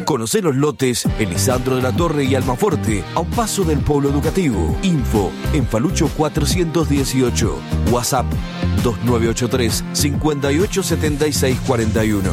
Conocé los lotes en Lisandro de la Torre y Almafuerte, a un paso del Polo Educativo. Info en Falucho 418. WhatsApp 2983 587641.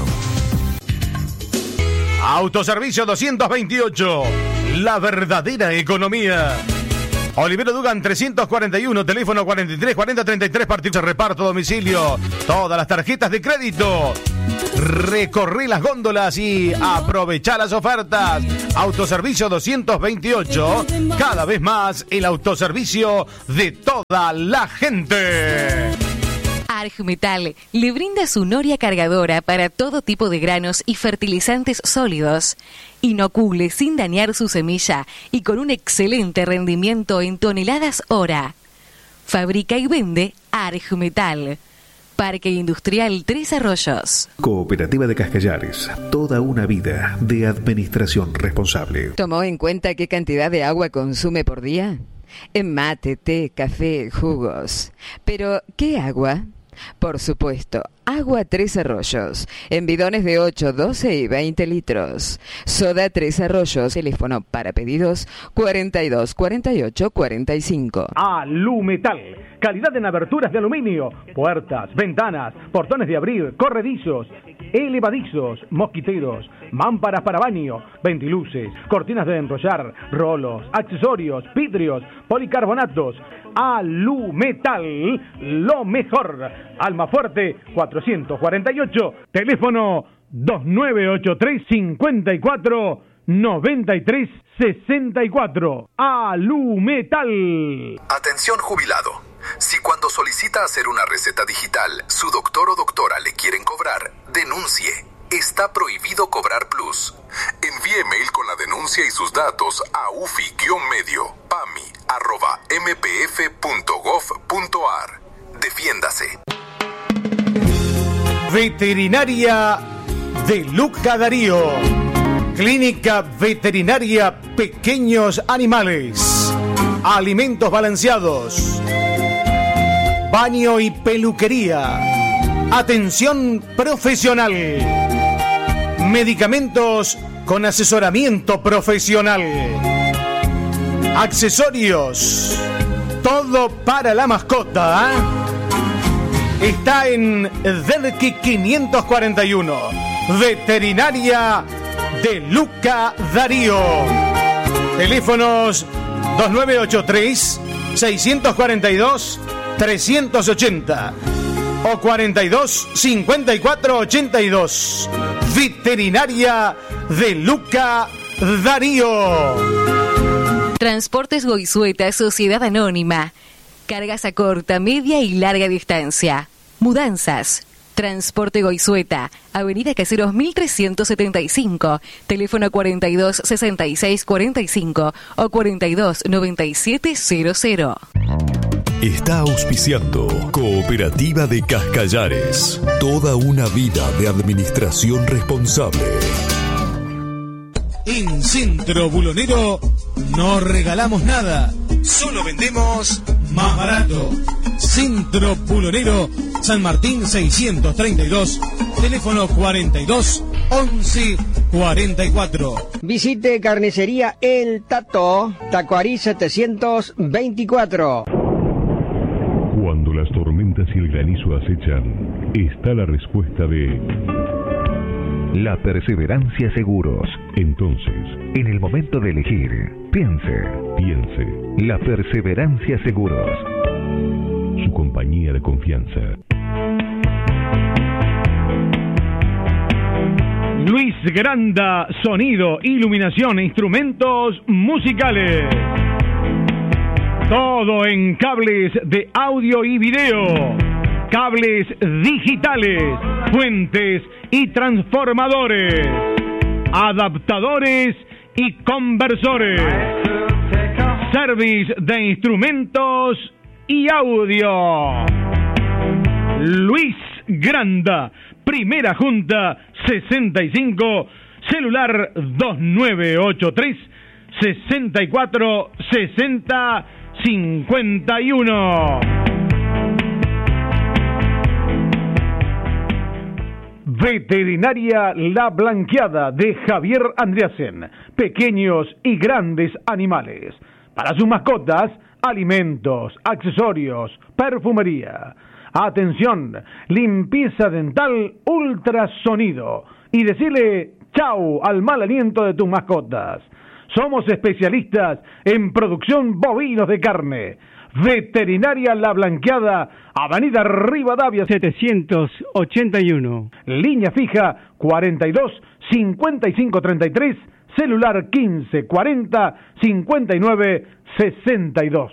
Autoservicio 228. La verdadera economía. Olivero Dugan 341, teléfono 43 40 33, partido de reparto a domicilio. Todas las tarjetas de crédito. Recorrí las góndolas y aprovechá las ofertas. Autoservicio 228, cada vez más el autoservicio de toda la gente. Argmetal le brinda su noria cargadora para todo tipo de granos y fertilizantes sólidos. Inocule sin dañar su semilla y con un excelente rendimiento en toneladas hora. Fabrica y vende Argmetal. Parque Industrial Tres Arroyos. Cooperativa de Cascallares. Toda una vida de administración responsable. ¿Tomó en cuenta qué cantidad de agua consume por día? En mate, té, café, jugos. Pero, ¿qué agua? Por supuesto, agua Tres Arroyos, en bidones de 8, 12 y 20 litros. Soda Tres Arroyos, teléfono para pedidos 42 48 45. Alumetal, calidad en aberturas de aluminio, puertas, ventanas, portones de abrir, corredizos, elevadizos, mosquiteros, mámparas para baño, ventiluces, cortinas de enrollar, rolos, accesorios, vidrios, policarbonatos. Alumetal, lo mejor. Almafuerte 448, teléfono 2983 54 93 64. Alumetal. Atención jubilado. Si cuando solicita hacer una receta digital, su doctor o doctora le quieren cobrar, denuncie. Está prohibido cobrar plus. Envíe mail con la denuncia y sus datos a ufi-medio.mpf.gov.ar. Defiéndase. Veterinaria de Luca Darío. Clínica Veterinaria Pequeños Animales. Alimentos balanceados. Baño y peluquería. Atención profesional. Medicamentos con asesoramiento profesional. Accesorios. Todo para la mascota. Está en Derqui 541. Veterinaria de Luca Darío. Teléfonos 2983 642 380 o 42 54 82. Veterinaria de Luca Darío. Transportes Goizueta, Sociedad Anónima. Cargas a corta, media y larga distancia. Mudanzas. Transporte Goizueta, Avenida Caseros 1375, teléfono 42 66 45 o 42 97 00. Está auspiciando Cooperativa de Cascallares. Toda una vida de administración responsable. En Centro Bulonero no regalamos nada, solo vendemos más barato. Centro Bulonero, San Martín 632, teléfono 42 11 44. Visite Carnicería El Tato, Tacuarí 724. Cuando las tormentas y el granizo acechan, está la respuesta de La Perseverancia Seguros. Entonces, en el momento de elegir, piense. La Perseverancia Seguros. Su compañía de confianza. Luis Granda, sonido, iluminación e instrumentos musicales. Todo en cables de audio y video, cables digitales, fuentes y transformadores, adaptadores y conversores, service de instrumentos y audio. Luis Granda, Primera Junta 65, celular 2983 64 60 51. Veterinaria La Blanqueada de Javier Andreasen. Pequeños y grandes animales. Para sus mascotas, alimentos, accesorios, perfumería. Atención, limpieza dental, ultrasonido. Y decirle chau al mal aliento de tus mascotas. Somos especialistas en producción bovinos de carne. Veterinaria La Blanqueada, Avenida Rivadavia 781. Línea fija 42 55 33, celular 15 40 59 62.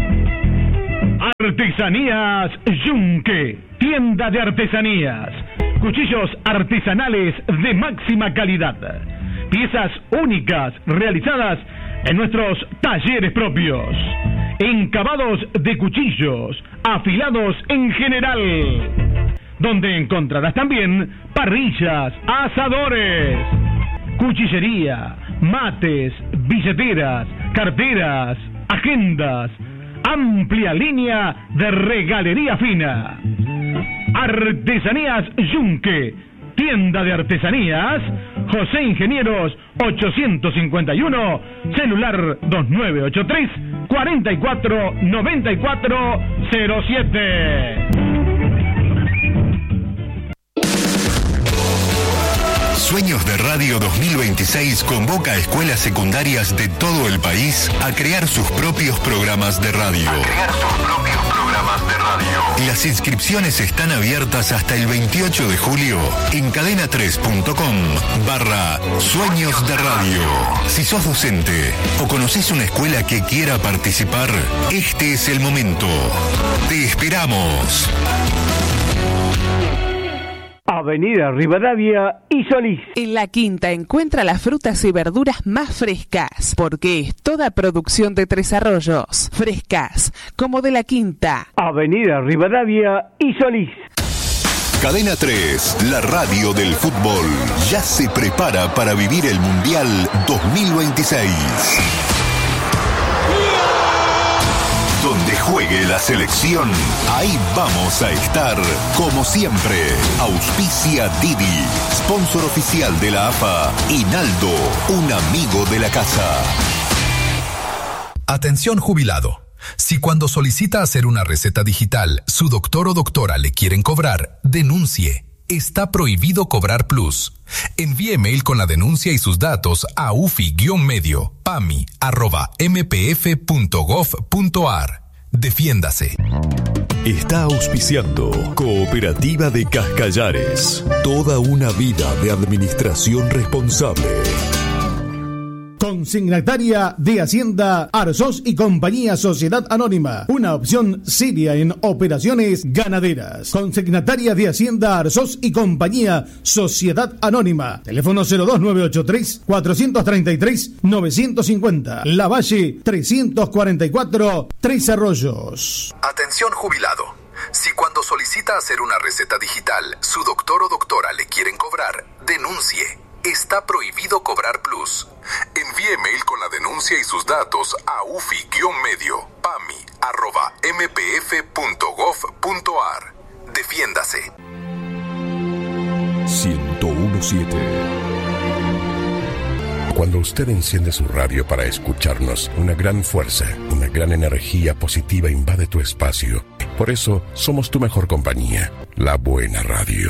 Artesanías Yunque, tienda de artesanías. Cuchillos artesanales de máxima calidad. Piezas únicas realizadas en nuestros talleres propios. Encabados de cuchillos, afilados en general. Donde encontrarás también parrillas, asadores, cuchillería, mates, billeteras, carteras, agendas. Amplia línea de regalería fina. Artesanías Yunque, tienda de artesanías, José Ingenieros 851, celular 2983 44 94 07. Sueños de Radio 2026 convoca a escuelas secundarias de todo el país a crear sus propios programas de radio. Las inscripciones están abiertas hasta el 28 de julio en cadena3.com/Sueños de Radio. Si sos docente o conocés una escuela que quiera participar, este es el momento. Te esperamos. Avenida Rivadavia y Solís. En La Quinta encuentra las frutas y verduras más frescas, porque es toda producción de Tres Arroyos. Frescas, como de La Quinta. Avenida Rivadavia y Solís. Cadena 3, la radio del fútbol, ya se prepara para vivir el Mundial 2026. Donde juegue la selección, ahí vamos a estar, como siempre. Auspicia Didi, sponsor oficial de la AFA, y Naldo, un amigo de la casa. Atención jubilado. Si cuando solicita hacer una receta digital, su doctor o doctora le quieren cobrar, denuncie. Está prohibido cobrar plus. Envíe mail con la denuncia y sus datos a ufi-medio pami@mpf.gov.ar. Defiéndase. Está auspiciando Cooperativa de Cascallares. Toda una vida de administración responsable. Consignataria de Hacienda Arzós y Compañía Sociedad Anónima. Una opción seria en operaciones ganaderas. Consignataria de Hacienda Arzós y Compañía Sociedad Anónima. Teléfono 02983-433-950. La Valle 344, Tres Arroyos. Atención jubilado. Si cuando solicita hacer una receta digital, su doctor o doctora le quieren cobrar, denuncie. Está prohibido cobrar plus. Envíe mail con la denuncia y sus datos a ufi-medio pami@mpf.gov.ar. Defiéndase. 1017. Cuando usted enciende su radio para escucharnos, una gran fuerza, una gran energía positiva invade tu espacio. Por eso, somos tu mejor compañía, la buena radio.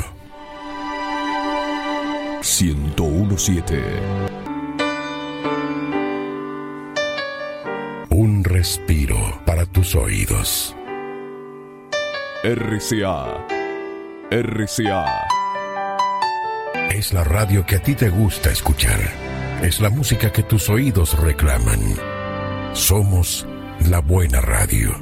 1017. Un respiro para tus oídos. RCA. RCA. Es la radio que a ti te gusta escuchar. Es la música que tus oídos reclaman. Somos la buena radio.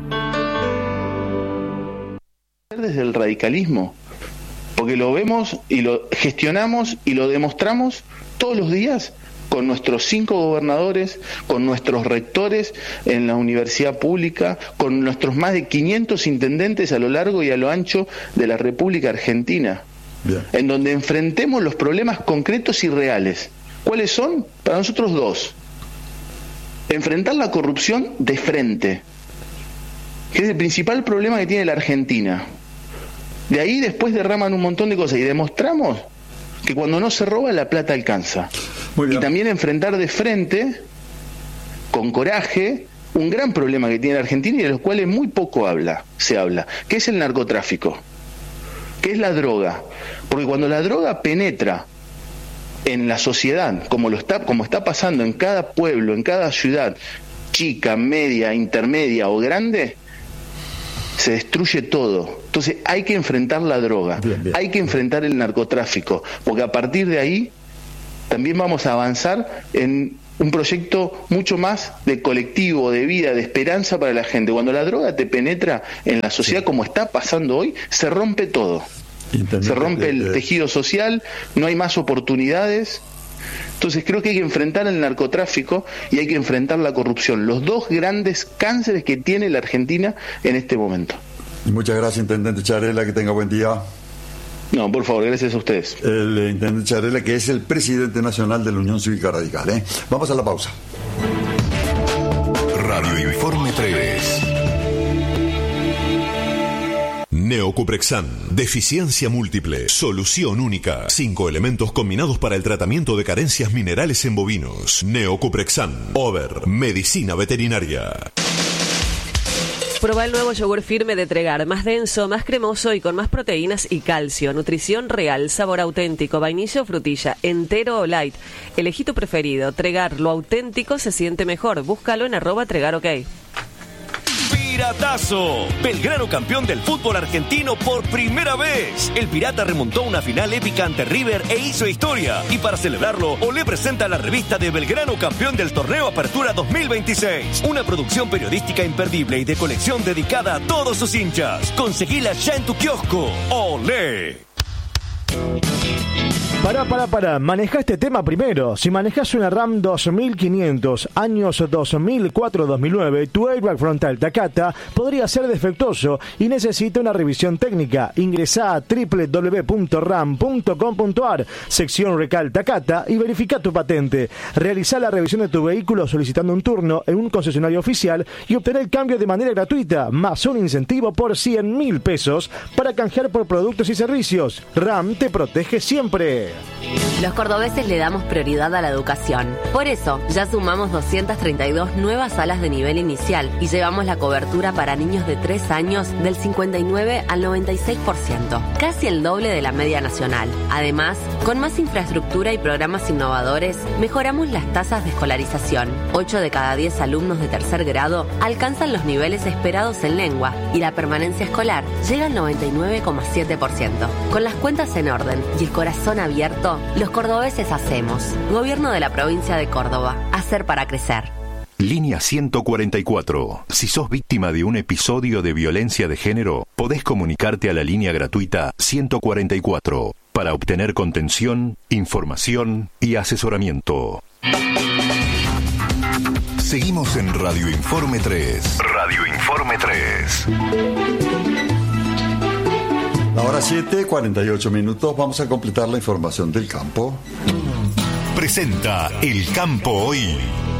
Desde el radicalismo, porque lo vemos y lo gestionamos y lo demostramos todos los días con nuestros 5 gobernadores, con nuestros rectores en la universidad pública, con nuestros más de 500 intendentes a lo largo y a lo ancho de la República Argentina. Bien. En donde enfrentemos los problemas concretos y reales. ¿Cuáles son? Para nosotros 2. Enfrentar la corrupción de frente, que es el principal problema que tiene la Argentina. De ahí después derraman un montón de cosas y demostramos que cuando no se roba la plata alcanza. Y también enfrentar de frente, con coraje, un gran problema que tiene la Argentina y de los cuales muy poco se habla, que es el narcotráfico, que es la droga. Porque cuando la droga penetra en la sociedad, como está pasando en cada pueblo, en cada ciudad, chica, media, intermedia o grande, se destruye todo. Entonces hay que enfrentar la droga, hay que enfrentar el narcotráfico, porque a partir de ahí también vamos a avanzar en un proyecto mucho más de colectivo, de vida, de esperanza para la gente. Cuando la droga te penetra en la sociedad, como está pasando hoy, se rompe todo. Se rompe el tejido social, no hay más oportunidades. Entonces creo que hay que enfrentar el narcotráfico y hay que enfrentar la corrupción, los dos grandes cánceres que tiene la Argentina en este momento. Muchas gracias, Intendente Charela, que tenga buen día. No, por favor, gracias a ustedes. El Intendente Charela, que es el presidente nacional de la Unión Cívica Radical. Vamos a la pausa. Radio Informe 3. Neocuprexan, deficiencia múltiple, solución única. 5 elementos combinados para el tratamiento de carencias minerales en bovinos. Neocuprexan, Over, medicina veterinaria. Proba el nuevo yogur firme de Tregar, más denso, más cremoso y con más proteínas y calcio. Nutrición real, sabor auténtico, vainilla o frutilla, entero o light. Elegí tu preferido. Tregar, lo auténtico se siente mejor. Búscalo en @TregarOK. Piratazo. Belgrano campeón del fútbol argentino por primera vez. El Pirata remontó una final épica ante River e hizo historia. Y para celebrarlo, Olé presenta la revista de Belgrano campeón del torneo Apertura 2026. Una producción periodística imperdible y de colección dedicada a todos sus hinchas. Conseguila ya en tu kiosco. Olé. Pará, maneja este tema primero. Si manejas una RAM 2500, años 2004-2009, tu airbag frontal Takata podría ser defectuoso y necesita una revisión técnica. Ingresá a www.ram.com.ar, sección Recal Takata, y verifica tu patente. Realizá la revisión de tu vehículo solicitando un turno en un concesionario oficial y obtener el cambio de manera gratuita, más un incentivo por 100.000 pesos para canjear por productos y servicios. RAM te protege siempre. Los cordobeses le damos prioridad a la educación. Por eso, ya sumamos 232 nuevas salas de nivel inicial y llevamos la cobertura para niños de 3 años del 59 al 96%, casi el doble de la media nacional. Además, con más infraestructura y programas innovadores, mejoramos las tasas de escolarización. 8 de cada 10 alumnos de tercer grado alcanzan los niveles esperados en lengua y la permanencia escolar llega al 99,7%. Con las cuentas en orden y el corazón abierto, los cordobeses hacemos. Gobierno de la provincia de Córdoba. Hacer para crecer. Línea 144. Si sos víctima de un episodio de violencia de género, podés comunicarte a la línea gratuita 144 para obtener contención, información y asesoramiento. Seguimos en Radio Informe 3. Radio Informe 3. Ahora 7:48 minutos, vamos a completar la información del campo. Presenta El Campo Hoy.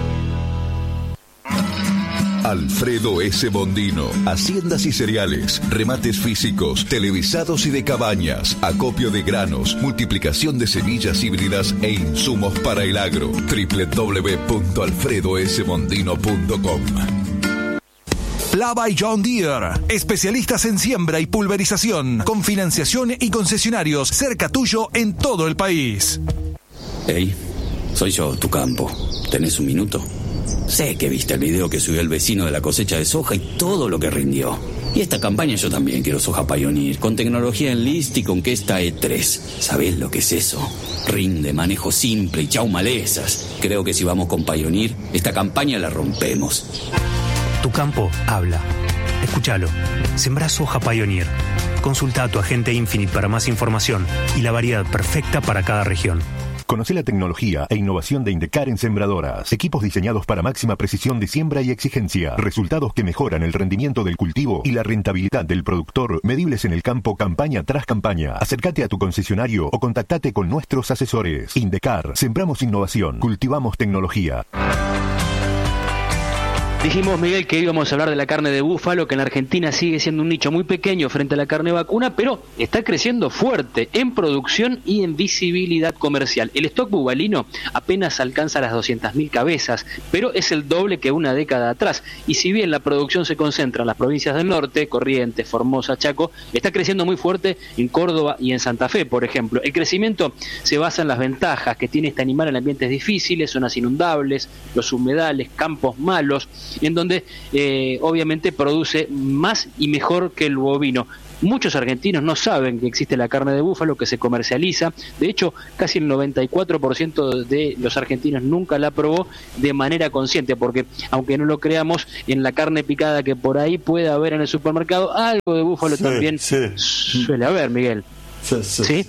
Alfredo S. Bondino, haciendas y cereales, remates físicos, televisados y de cabañas, acopio de granos, multiplicación de semillas híbridas e insumos para el agro. www.alfredosbondino.com. Plava y John Deere, especialistas en siembra y pulverización, con financiación y concesionarios cerca tuyo en todo el país. Hey, soy yo, tu campo. ¿Tenés un minuto? Sé que viste el video que subió el vecino de la cosecha de soja y todo lo que rindió. Y esta campaña yo también quiero soja Pioneer, con tecnología Enlist y con Kesta E3. ¿Sabés lo que es eso? Rinde, manejo simple y chau malezas. Creo que si vamos con Pioneer, esta campaña la rompemos. Tu campo habla. Escúchalo. Sembrá soja Pioneer. Consulta a tu agente Infinite para más información y la variedad perfecta para cada región. Conoce la tecnología e innovación de Indecar en sembradoras. Equipos diseñados para máxima precisión de siembra y exigencia. Resultados que mejoran el rendimiento del cultivo y la rentabilidad del productor, medibles en el campo campaña tras campaña. Acércate a tu concesionario o contactate con nuestros asesores. Indecar. Sembramos innovación. Cultivamos tecnología. Dijimos, Miguel, que íbamos a hablar de la carne de búfalo, que en la Argentina sigue siendo un nicho muy pequeño frente a la carne vacuna, pero está creciendo fuerte en producción y en visibilidad comercial. El stock bubalino apenas alcanza las 200.000 cabezas, pero es el doble que una década atrás. Y si bien la producción se concentra en las provincias del norte, Corrientes, Formosa, Chaco, está creciendo muy fuerte en Córdoba y en Santa Fe, por ejemplo. El crecimiento se basa en las ventajas que tiene este animal en ambientes difíciles, zonas inundables, los humedales, campos malos, en donde obviamente produce más y mejor que el bovino. Muchos argentinos no saben que existe la carne de búfalo, que se comercializa. De hecho, casi el 94% de los argentinos nunca la probó de manera consciente, porque aunque no lo creamos, en la carne picada que por ahí puede haber en el supermercado, algo de búfalo también suele haber, Miguel. ¿Sí?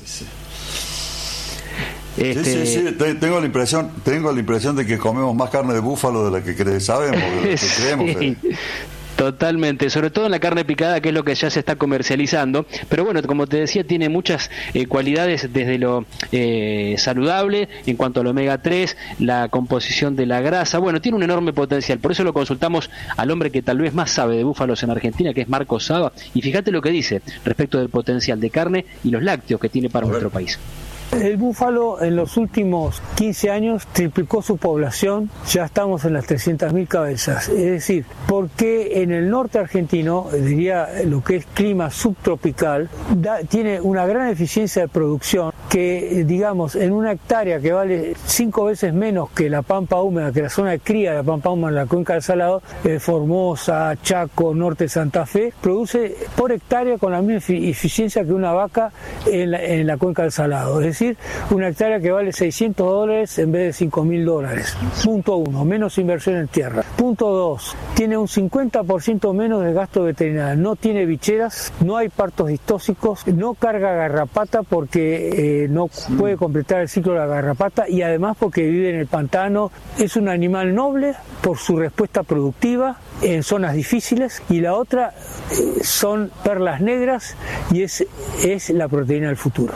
Sí, tengo la impresión de que comemos más carne de búfalo de la que sabemos, de la que creemos. Totalmente, sobre todo en la carne picada, que es lo que ya se está comercializando, pero bueno, como te decía, tiene muchas cualidades, desde lo saludable, en cuanto al omega 3, la composición de la grasa, bueno, tiene un enorme potencial. Por eso lo consultamos al hombre que tal vez más sabe de búfalos en Argentina, que es Marco Saba, y fíjate lo que dice respecto del potencial de carne y los lácteos que tiene para nuestro país. El búfalo en los últimos 15 años triplicó su población, ya estamos en las 300.000 cabezas. Es decir, porque en el norte argentino, diría lo que es clima subtropical, tiene una gran eficiencia de producción que, digamos, en una hectárea que vale 5 veces menos que la pampa húmeda, que la zona de cría de la pampa húmeda en la cuenca del Salado, Formosa, Chaco, norte de Santa Fe, produce por hectárea con la misma eficiencia que una vaca en la cuenca del Salado. Es decir, una hectárea que vale $600 en vez de $5.000. Punto 1, menos inversión en tierra. Punto 2, tiene un 50% menos de gasto veterinario. No tiene bicheras, no hay partos distóxicos, no carga garrapata porque no puede completar el ciclo de la garrapata, y además porque vive en el pantano. Es un animal noble por su respuesta productiva en zonas difíciles, y la otra son perlas negras, y es la proteína del futuro.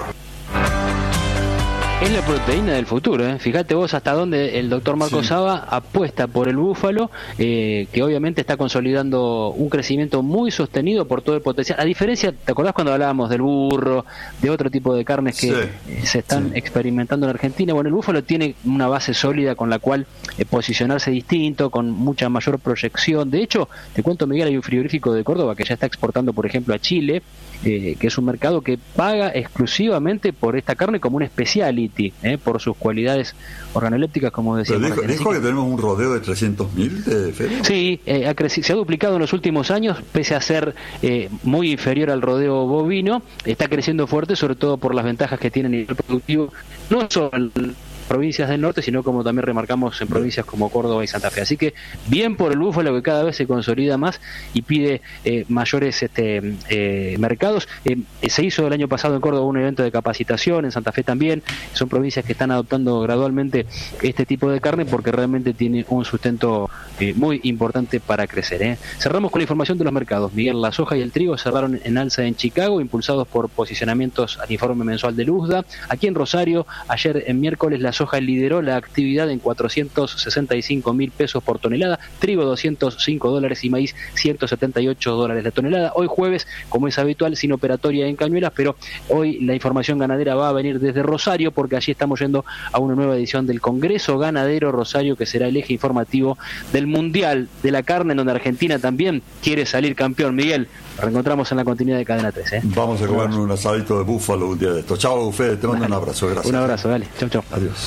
Es la proteína del futuro, ¿eh? Fíjate vos hasta dónde el doctor Marco Saba apuesta por el búfalo, que obviamente está consolidando un crecimiento muy sostenido por todo el potencial. A diferencia, ¿te acordás cuando hablábamos del burro, de otro tipo de carnes que se están experimentando en Argentina? Bueno, el búfalo tiene una base sólida con la cual posicionarse distinto, con mucha mayor proyección. De hecho, te cuento, Miguel, hay un frigorífico de Córdoba que ya está exportando, por ejemplo, a Chile, que es un mercado que paga exclusivamente por esta carne como un specialty, por sus cualidades organolépticas, como decíamos. Pero dijo que tenemos un rodeo de 300.000, Fede. Sí, se ha duplicado en los últimos años, pese a ser muy inferior al rodeo bovino. Está creciendo fuerte, sobre todo por las ventajas que tiene a nivel productivo, no solo en provincias del norte, sino como también remarcamos en provincias como Córdoba y Santa Fe. Así que bien por el búfalo, que cada vez se consolida más y pide mayores mercados. Se hizo el año pasado en Córdoba un evento de capacitación, en Santa Fe también. Son provincias que están adoptando gradualmente este tipo de carne porque realmente tiene un sustento muy importante para crecer. Cerramos con la información de los mercados. Miguel, la soja y el trigo cerraron en alza en Chicago, impulsados por posicionamientos al informe mensual del USDA. Aquí en Rosario, ayer en miércoles, la soja lideró la actividad en $465.000 por tonelada, trigo $205 y maíz $178 la tonelada. Hoy jueves, como es habitual, sin operatoria en Cañuelas, pero hoy la información ganadera va a venir desde Rosario, porque allí estamos yendo a una nueva edición del Congreso Ganadero Rosario, que será el eje informativo del Mundial de la Carne, en donde Argentina también quiere salir campeón. Miguel, nos reencontramos en la continuidad de Cadena 3. Vamos a comer un asadito de búfalo un día de esto. Chao, Fede, te mando un abrazo. Gracias. Un abrazo, dale. Chau, chau. Adiós.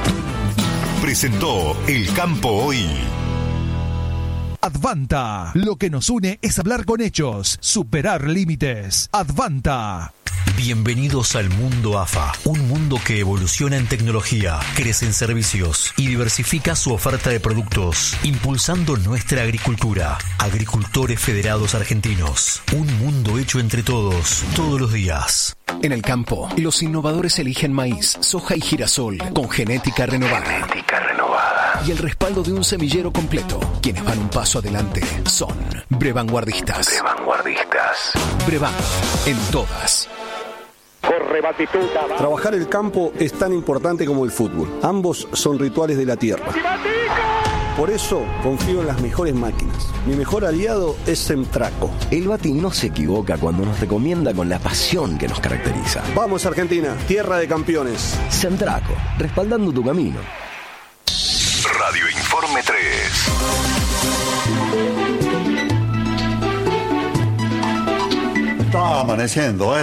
Presentó El Campo Hoy. Advanta. Lo que nos une es hablar con hechos, superar límites. Advanta. Bienvenidos al mundo AFA, un mundo que evoluciona en tecnología, crece en servicios y diversifica su oferta de productos, impulsando nuestra agricultura. Agricultores Federados Argentinos, un mundo hecho entre todos, todos los días. En el campo, los innovadores eligen maíz, soja y girasol con genética renovada. Y el respaldo de un semillero completo. Quienes van un paso adelante son Brevanguardistas. Brevan, en todas. Corre Batistuta. Trabajar el campo es tan importante como el fútbol. Ambos son rituales de la tierra. Por eso confío en las mejores máquinas. Mi mejor aliado es Semtraco. El Bati no se equivoca cuando nos recomienda con la pasión que nos caracteriza. Vamos Argentina, tierra de campeones. Semtraco, respaldando tu camino. Radio Informe 3. Está amaneciendo,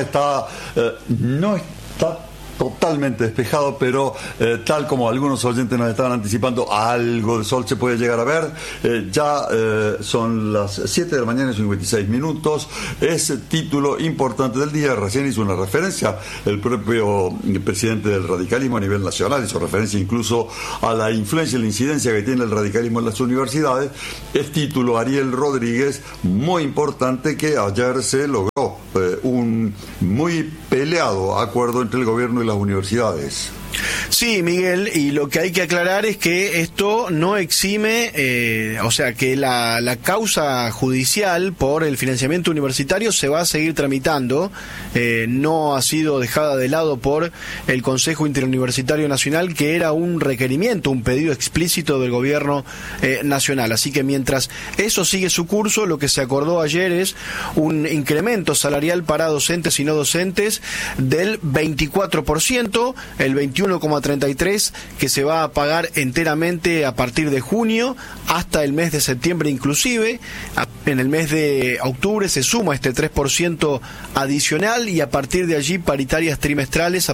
no está totalmente despejado, pero tal como algunos oyentes nos estaban anticipando, algo de sol se puede llegar a ver. Ya son las 7 de la mañana y 56 minutos. Es título importante del día. Recién hizo una referencia el propio presidente del radicalismo a nivel nacional, hizo referencia incluso a la influencia y la incidencia que tiene el radicalismo en las universidades. Es título Ariel Rodríguez, muy importante, que ayer se logró un muy peleado acuerdo entre el gobierno y las universidades. Sí, Miguel, y lo que hay que aclarar es que esto no exime, o sea, que la causa judicial por el financiamiento universitario se va a seguir tramitando, no ha sido dejada de lado por el Consejo Interuniversitario Nacional, que era un requerimiento, un pedido explícito del gobierno nacional. Así que mientras eso sigue su curso, lo que se acordó ayer es un incremento salarial para docentes y no docentes del 24%, el 21,33% que se va a pagar enteramente a partir de junio hasta el mes de septiembre inclusive. En el mes de octubre se suma este 3% adicional y a partir de allí paritarias trimestrales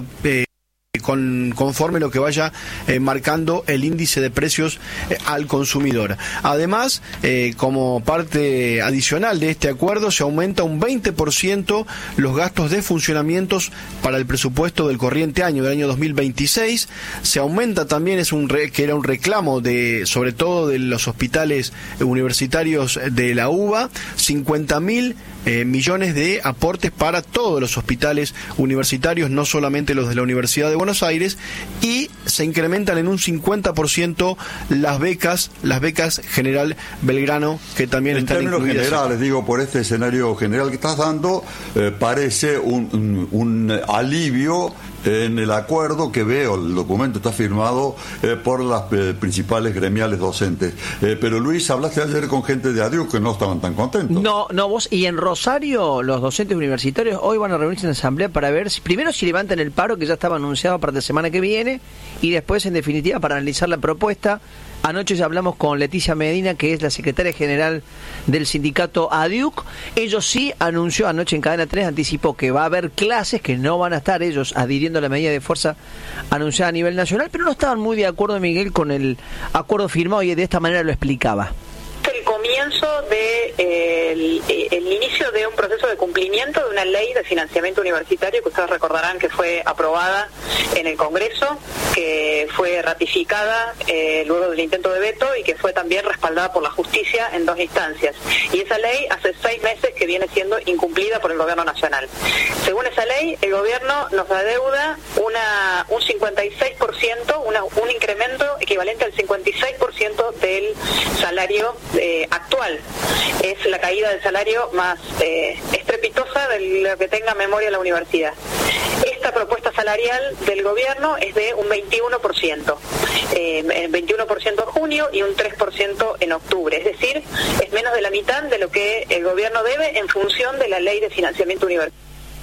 conforme lo que vaya marcando el índice de precios al consumidor. Además, como parte adicional de este acuerdo, se aumenta un 20% los gastos de funcionamientos para el presupuesto del corriente año, del año 2026. Se aumenta también, que era un reclamo sobre todo de los hospitales universitarios de la UBA, 50.000 millones de aportes para todos los hospitales universitarios, no solamente los de la Universidad de Buenos Aires, y se incrementan en un 50% las becas General Belgrano, que también están incluidas. En términos generales, digo, por este escenario general que estás dando, parece un alivio en el acuerdo que veo. El documento está firmado por las principales gremiales docentes. Pero Luis, hablaste ayer con gente de ADIUC que no estaban tan contentos. No, vos, y en Rosario, los docentes universitarios hoy van a reunirse en asamblea para ver primero si levantan el paro, que ya estaba anunciado para la semana que viene, y después, en definitiva, para analizar la propuesta. Anoche ya hablamos con Leticia Medina, que es la secretaria general del sindicato ADIUC. Ellos sí anunció anoche en Cadena 3, anticipó que va a haber clases, que no van a estar ellos adhiriendo a la medida de fuerza anunciada a nivel nacional, pero no estaban muy de acuerdo, Miguel, con el acuerdo firmado, y de esta manera lo explicaba. El comienzo el inicio de un proceso de cumplimiento de una ley de financiamiento universitario que ustedes recordarán que fue aprobada en el Congreso, que fue ratificada luego del intento de veto y que fue también respaldada por la justicia en 2 instancias. Y esa ley hace 6 meses que viene siendo incumplida por el gobierno nacional. Según esa ley, el gobierno nos adeuda un 56%, un incremento equivalente al 56% del salario actual. Es la caída del salario más estrepitosa de lo que tenga memoria la universidad. Esta propuesta salarial del gobierno es de un 21%, 21% en junio y un 3% en octubre, es decir, es menos de la mitad de lo que el gobierno debe en función de la ley de financiamiento universitario.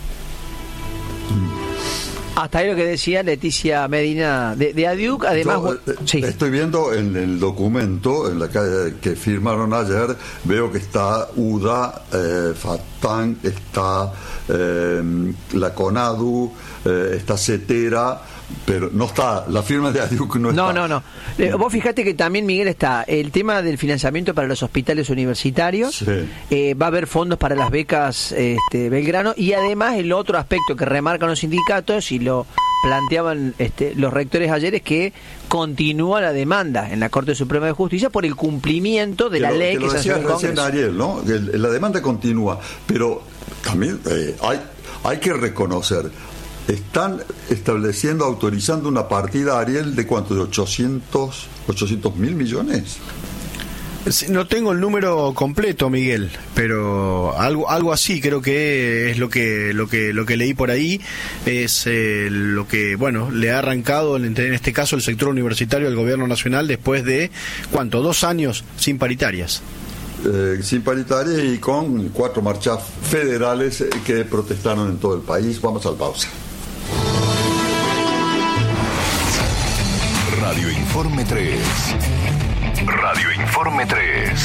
Hasta ahí lo que decía Leticia Medina de ADIUC. Además, sí. Estoy viendo en el documento que firmaron ayer, veo que está UDA, FATAN, está la CONADU, está CETERA, pero no está, la firma de ADIUC no está. No. Vos fijate que también, Miguel, está el tema del financiamiento para los hospitales universitarios. Sí. Va a haber fondos para las becas Belgrano, y además el otro aspecto que remarcan los sindicatos y lo planteaban los rectores ayer es que continúa la demanda en la Corte Suprema de Justicia por el cumplimiento de la ley que se hace en el Congreso. Ariel, ¿no? La demanda continúa, pero también hay que reconocer, están autorizando una partida, Ariel, ¿de cuánto? ¿De 800.000 millones? No tengo el número completo, Miguel, pero algo así creo que es lo que leí por ahí, es lo que le ha arrancado en este caso el sector universitario al gobierno nacional después de 2 años sin paritarias. Sin paritarias y con 4 marchas federales que protestaron en todo el país. Vamos al pausa. Radio Informe 3. Radio Informe 3.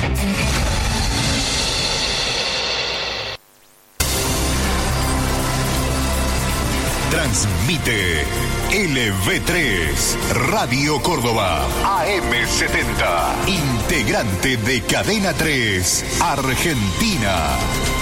Transmite LV3 Radio Córdoba AM70, integrante de Cadena 3 Argentina.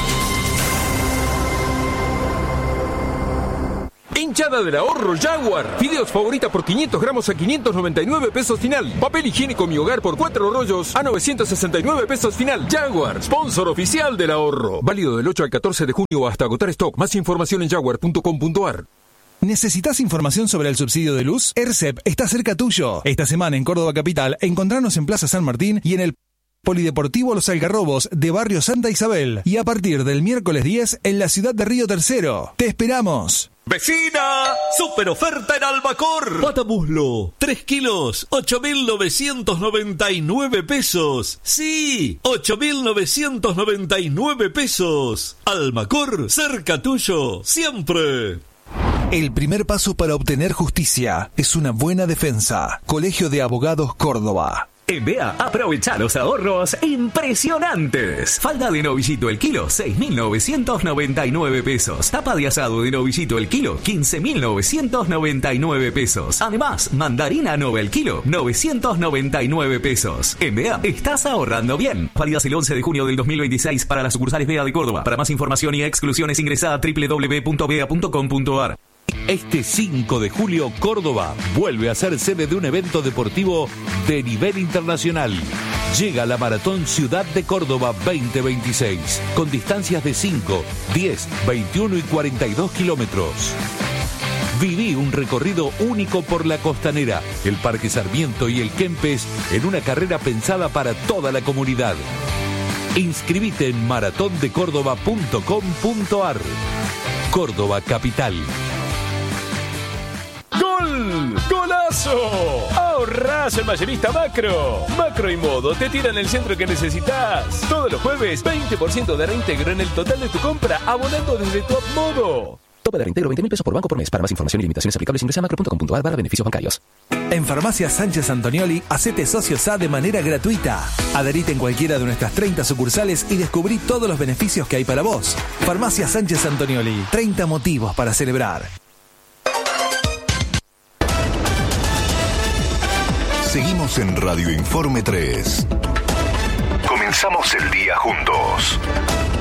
Hinchada del ahorro Jaguar. Fideos favorita por 500 gramos a 599 pesos final. Papel higiénico Mi Hogar por 4 rollos a 969 pesos final. Jaguar, sponsor oficial del ahorro. Válido del 8 al 14 de junio hasta agotar stock. Más información en jaguar.com.ar. ¿Necesitas información sobre el subsidio de luz? ERCEP está cerca tuyo. Esta semana en Córdoba Capital, encontrarnos en Plaza San Martín y en el Polideportivo Los Algarrobos de Barrio Santa Isabel. Y a partir del miércoles 10 en la ciudad de Río Tercero. ¡Te esperamos! ¡Vecina! ¡Super oferta en Albacor! Pata muslo, 3 kilos, 8.999 pesos. ¡Sí! 8.999 pesos. Albacor, cerca tuyo, siempre. El primer paso para obtener justicia es una buena defensa. Colegio de Abogados Córdoba. En BEA, aprovecha los ahorros impresionantes. Falda de novillito el kilo, 6.999 pesos. Tapa de asado de novillito el kilo, 15.999 pesos. Además, mandarina nova el kilo, 999 pesos. En BEA, estás ahorrando bien. Válidas el 11 de junio del 2026 para las sucursales BEA de Córdoba. Para más información y exclusiones ingresa a www.bea.com.ar. Este 5 de julio, Córdoba vuelve a ser sede de un evento deportivo de nivel internacional. Llega la Maratón Ciudad de Córdoba 2026, con distancias de 5, 10, 21 y 42 kilómetros. Viví un recorrido único por la Costanera, el Parque Sarmiento y el Kempes en una carrera pensada para toda la comunidad. Inscribite en maratondecórdoba.com.ar. Córdoba Capital. ¡Gol! ¡Golazo! ¡Ahorrás en Mayorista Macro! Macro y Modo te tiran el centro que necesitas. Todos los jueves, 20% de reintegro en el total de tu compra, abonando desde Top Modo. Tope de reintegro 20.000 pesos por banco por mes. Para más información y limitaciones aplicables ingresa a macro.com.ar/beneficios bancarios. En Farmacia Sánchez Antonioli, hacete socio SA de manera gratuita. Adherite en cualquiera de nuestras 30 sucursales y descubrí todos los beneficios que hay para vos. Farmacia Sánchez Antonioli, 30 motivos para celebrar. Seguimos en Radio Informe 3. Comenzamos el día juntos.